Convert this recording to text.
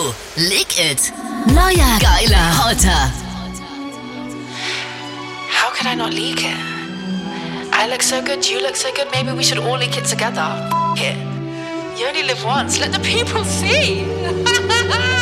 So, Lick It. Neuer, geiler, hotter. How could I not leak it? I look so good, you look so good, maybe we should all leak it together. F*** it. You only live once, let the people see.